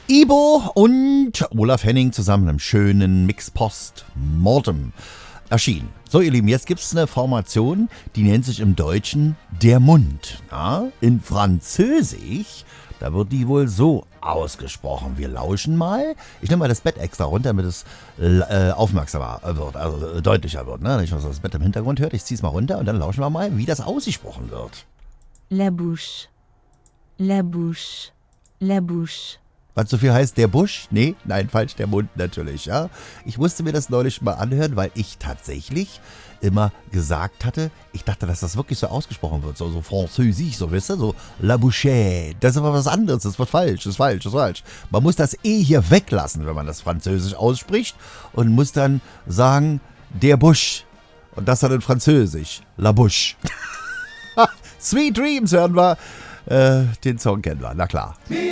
Ibo und Olaf Henning zusammen im schönen Mix Post Mortem erschienen. So, ihr Lieben, jetzt gibt es eine Formation, die nennt sich im Deutschen der Mund. Ja? In Französisch, da wird die wohl so ausgesprochen. Wir lauschen mal. Ich nehme mal das Bett extra runter, damit es aufmerksamer wird, also deutlicher wird. Ne? Nicht, was das Bett im Hintergrund hört. Ich ziehe es mal runter und dann lauschen wir mal, wie das ausgesprochen wird. La bouche, la bouche, la bouche. Was so viel heißt, der Busch? Nee, nein, falsch, der Mund natürlich, ja. Ich musste mir das neulich mal anhören, weil ich tatsächlich immer gesagt hatte, ich dachte, dass das wirklich so ausgesprochen wird, so französisch, so, wisst ihr, so la bouche. Das ist aber was anderes, das wird falsch, das ist falsch, das ist falsch. Man muss das E hier weglassen, wenn man das Französisch ausspricht und muss dann sagen, der Busch. Und das dann in Französisch, la bouche. Sweet Dreams hören wir, den Song kennen wir, na klar.